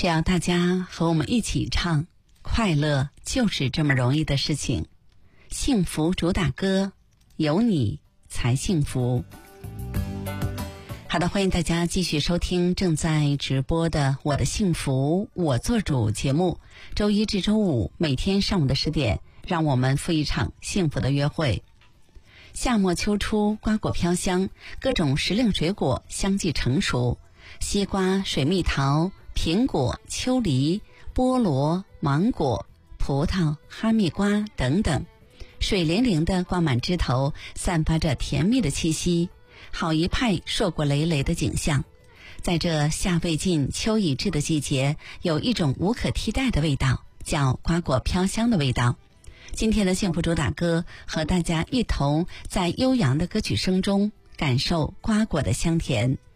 只要大家和我们一起唱，快乐就是这么容易的事情。幸福主打歌，有你才幸福。好的，欢迎大家继续收听正在直播的我的幸福我做主节目，周一至周五每天上午的10点，让我们赴一场幸福的约会。夏末秋初，瓜果飘香，各种时令水果相继成熟，西瓜、水蜜桃、苹果、秋梨、菠萝、芒果、葡萄、哈密瓜等等，水灵灵的挂满枝头，散发着甜蜜的气息，好一派硕果累累的景象。在这夏未尽秋已至的季节，有一种无可替代的味道，叫瓜果飘香的味道。今天的幸福主打歌，和大家一同在悠扬的歌曲声中感受瓜果的香甜。